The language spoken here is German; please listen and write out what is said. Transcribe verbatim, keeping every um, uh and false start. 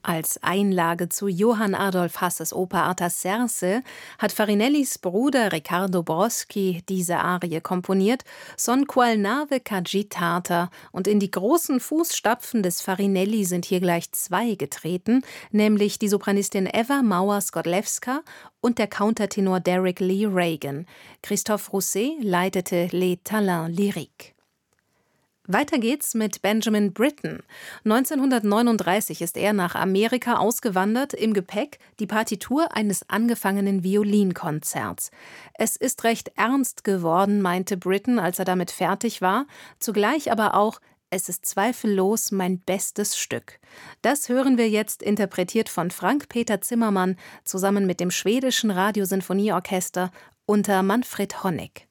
Als Einlage zu Johann Adolf Hasses Oper Artaserse hat Farinellis Bruder Riccardo Broschi diese Arie komponiert, Son qual nave c'agitata, und in die großen Fußstapfen des Farinelli sind hier gleich zwei getreten, nämlich die Sopranistin Eva Mauer-Skłodlewska und der Countertenor Derek Lee Reagan. Christophe Rousset leitete Les Talents Lyriques. Weiter geht's mit Benjamin Britten. neunzehnhundertneununddreißig ist er nach Amerika ausgewandert, im Gepäck die Partitur eines angefangenen Violinkonzerts. Es ist recht ernst geworden, meinte Britten, als er damit fertig war, zugleich aber auch: Es ist zweifellos mein bestes Stück. Das hören wir jetzt interpretiert von Frank-Peter Zimmermann zusammen mit dem schwedischen Radiosinfonieorchester unter Manfred Honeck.